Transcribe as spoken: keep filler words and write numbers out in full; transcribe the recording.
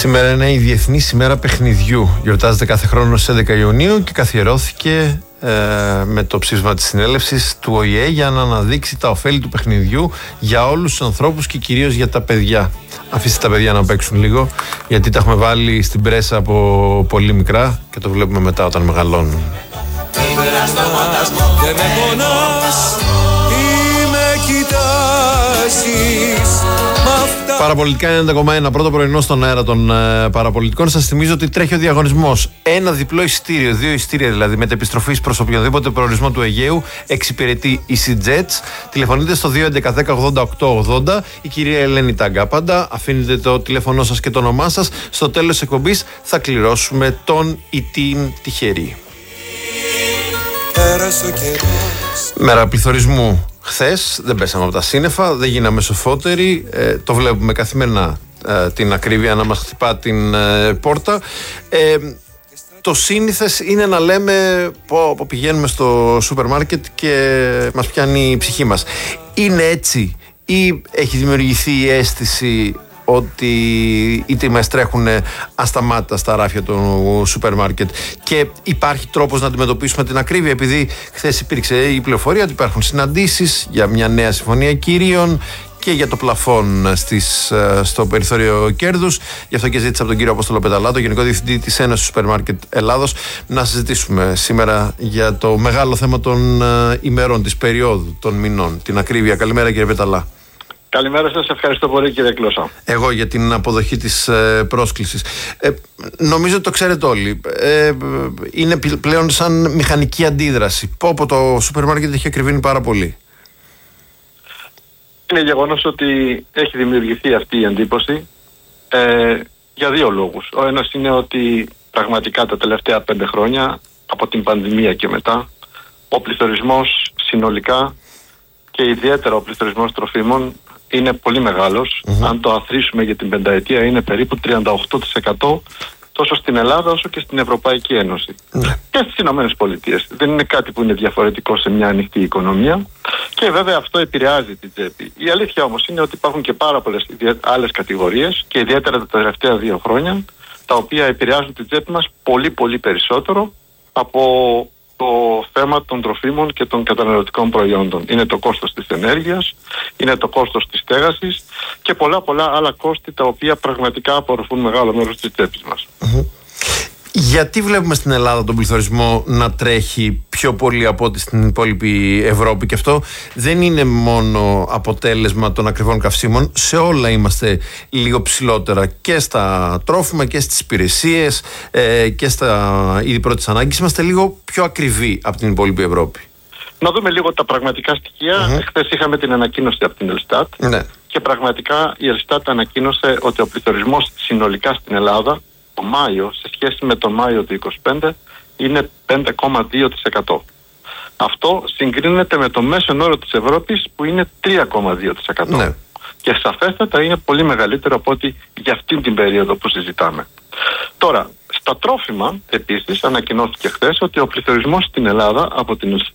Σήμερα είναι η Διεθνής ημέρα παιχνιδιού. Γιορτάζεται κάθε χρόνο στις έντεκα Ιουνίου και καθιερώθηκε ε, με το ψήφισμα της συνέλευσης του Ο Η Ε για να αναδείξει τα ωφέλη του παιχνιδιού για όλους τους ανθρώπους και κυρίως για τα παιδιά. Αφήστε τα παιδιά να παίξουν λίγο, γιατί τα έχουμε βάλει στην πρέσα από πολύ μικρά και το βλέπουμε μετά όταν μεγαλώνουν. Δεν με πονάς ή με κοιτάζεις. Παραπολιτικά ενενήντα κόμμα ένα, πρώτο πρωινό στον αέρα των ε, παραπολιτικών. Σας θυμίζω ότι τρέχει ο διαγωνισμός. Ένα διπλό εισιτήριο, δύο εισιτήρια δηλαδή, μετεπιστροφής προς οποιοδήποτε προορισμό του Αιγαίου. Εξυπηρετεί EasyJets. Τηλεφωνείτε στο δύο έντεκα δέκα ογδόντα οκτώ ογδόντα. Η κυρία Ελένη Ταγκάπαντα. Αφήνετε το τηλέφωνό σας και το όνομά σας. Στο τέλος της εκπομπής θα κληρώσουμε τον ή την τυχερή. Μέρα πληθωρισμού. Χθες δεν πέσαμε από τα σύννεφα, δεν γίναμε σοφότεροι, ε, το βλέπουμε καθημερινά ε, την ακρίβεια να μας χτυπά την ε, πόρτα. Ε, το σύνηθες είναι να λέμε πω, πω πηγαίνουμε στο σούπερ μάρκετ και μας πιάνει η ψυχή μας. Είναι έτσι ή έχει δημιουργηθεί η αίσθηση ότι οι τιμές τρέχουν ασταμάτητα στα ράφια του σούπερ μάρκετ και υπάρχει τρόπος να αντιμετωπίσουμε την ακρίβεια, επειδή χθες υπήρξε η πληροφορία ότι υπάρχουν συναντήσεις για μια νέα συμφωνία κυρίων και για το πλαφόν στις, στο περιθώριο κέρδους. Γι' αυτό και ζήτησα από τον κύριο Απόστολο Πεταλάτο, Γενικό Διευθυντή της Ένωσης Σούπερ Μάρκετ Ελλάδος, να συζητήσουμε σήμερα για το μεγάλο θέμα των ημερών, της περίοδου, των μηνών, την ακρίβεια. Καλημέρα κύριε Πεταλά. Καλημέρα σας, ευχαριστώ πολύ κύριε Κλώσσα. Εγώ για την αποδοχή της ε, πρόσκλησης. Ε, νομίζω ότι το ξέρετε όλοι. Ε, είναι πλέον σαν μηχανική αντίδραση. Πω πω το σούπερ μάρκετ έχει ακριβήνει πάρα πολύ. Είναι γεγονός ότι έχει δημιουργηθεί αυτή η εντύπωση ε, για δύο λόγους. Ο ένας είναι ότι πραγματικά τα τελευταία πέντε χρόνια, από την πανδημία και μετά, ο πληθωρισμός συνολικά και ιδιαίτερα ο πληθωρισμός τροφίμων είναι πολύ μεγάλος. Mm-hmm. Αν το αθροίσουμε για την πενταετία, είναι περίπου τριάντα οκτώ τοις εκατό τόσο στην Ελλάδα όσο και στην Ευρωπαϊκή Ένωση. Mm-hmm. Και στις Ηνωμένες Πολιτείες. Δεν είναι κάτι που είναι διαφορετικό σε μια ανοιχτή οικονομία. Και βέβαια αυτό επηρεάζει την τσέπη. Η αλήθεια όμως είναι ότι υπάρχουν και πάρα πολλές άλλες κατηγορίες και ιδιαίτερα τα τελευταία δύο χρόνια, τα οποία επηρεάζουν την τσέπη μας πολύ πολύ περισσότερο από το θέμα των τροφίμων και των καταναλωτικών προϊόντων. Είναι το κόστος της ενέργειας, είναι το κόστος της στέγασης και πολλά πολλά άλλα κόστη τα οποία πραγματικά απορροφούν μεγάλο μέρος της τσέπης μας. Mm-hmm. Γιατί βλέπουμε στην Ελλάδα τον πληθωρισμό να τρέχει πιο πολύ από ό,τι στην υπόλοιπη Ευρώπη, και αυτό δεν είναι μόνο αποτέλεσμα των ακριβών καυσίμων, σε όλα είμαστε λίγο ψηλότερα, και στα τρόφιμα και στις υπηρεσίες ε, και στα είδη πρώτης ανάγκης είμαστε λίγο πιο ακριβοί από την υπόλοιπη Ευρώπη. Να δούμε λίγο τα πραγματικά στοιχεία. Mm-hmm. Χθες είχαμε την ανακοίνωση από την Ελστάτ, ναι. Και πραγματικά η Ελστάτ ανακοίνωσε ότι ο πληθωρισμός συνολικά στην Ελλάδα το Μάιο, σε σχέση με τον Μάιο του είκοσι πέντε, είναι πέντε κόμμα δύο τοις εκατό. Αυτό συγκρίνεται με το μέσον όρο της Ευρώπης που είναι τρία κόμμα δύο τοις εκατό. Ναι. Και σαφέστατα είναι πολύ μεγαλύτερο από ότι για αυτήν την περίοδο που συζητάμε. Τώρα, στα τρόφιμα επίσης ανακοινώθηκε χθες ότι ο πληθωρισμός στην Ελλάδα από την